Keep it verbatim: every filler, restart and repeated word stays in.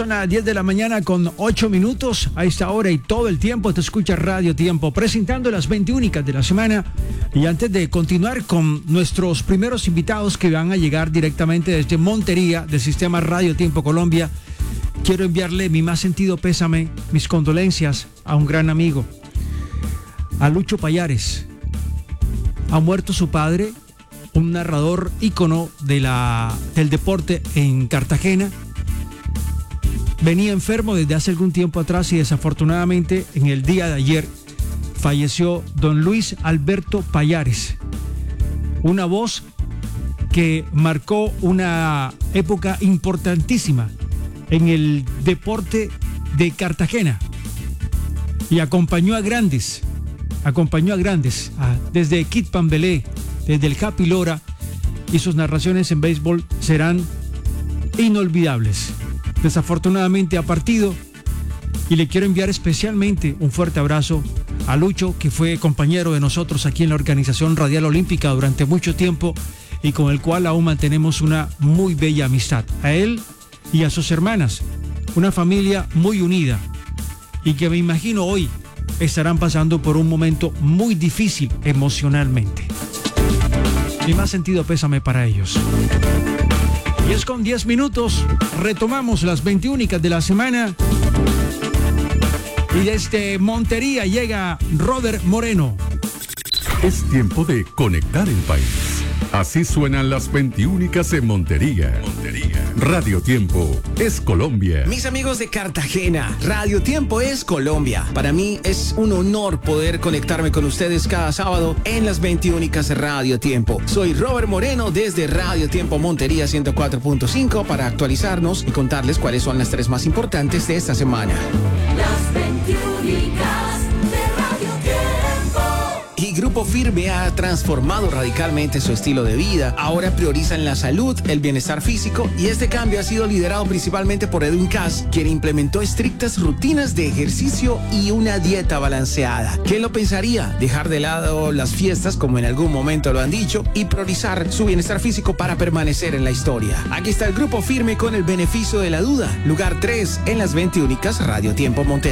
Son las diez de la mañana con ocho minutos. A esta hora y todo el tiempo te escucha Radio Tiempo, presentando las veinte únicas de la semana. Y antes de continuar con nuestros primeros invitados que van a llegar directamente desde Montería del sistema Radio Tiempo Colombia, quiero enviarle mi más sentido pésame, mis condolencias a un gran amigo, a Lucho Payares. Ha muerto su padre, un narrador ícono de la, del deporte en Cartagena. Venía enfermo desde hace algún tiempo atrás y desafortunadamente en el día de ayer falleció don Luis Alberto Payares, una voz que marcó una época importantísima en el deporte de Cartagena y acompañó a grandes, acompañó a grandes, a, desde Kid Pambelé, desde el Happy Lora, y sus narraciones en béisbol serán inolvidables. Desafortunadamente ha partido y le quiero enviar especialmente un fuerte abrazo a Lucho, que fue compañero de nosotros aquí en la Organización Radial Olímpica durante mucho tiempo y con el cual aún mantenemos una muy bella amistad. A él y a sus hermanas, una familia muy unida y que me imagino hoy estarán pasando por un momento muy difícil emocionalmente. Mi más sentido pésame para ellos. Y es con diez minutos, retomamos las veinte únicas de la semana. Y desde Montería llega Robert Moreno. Es tiempo de conectar el país. Así suenan las veinte únicas en Montería. Montería. Radio Tiempo es Colombia. Mis amigos de Cartagena, Radio Tiempo es Colombia. Para mí es un honor poder conectarme con ustedes cada sábado en las veinte únicas de Radio Tiempo. Soy Robert Moreno desde Radio Tiempo Montería ciento cuatro punto cinco para actualizarnos y contarles cuáles son las tres más importantes de esta semana. Las veinte únicas de Radio Tiempo. Y Grupo Firme ha transformado radicalmente su estilo de vida. Ahora priorizan la salud, el bienestar físico, y este cambio ha sido liderado principalmente por Edwin Cass, quien implementó estrictas rutinas de ejercicio y una dieta balanceada. ¿Quién lo pensaría? Dejar de lado las fiestas, como en algún momento lo han dicho, y priorizar su bienestar físico para permanecer en la historia. Aquí está el Grupo Firme con el beneficio de la duda. Lugar tres en las veinte únicas Radio Tiempo Monterrey.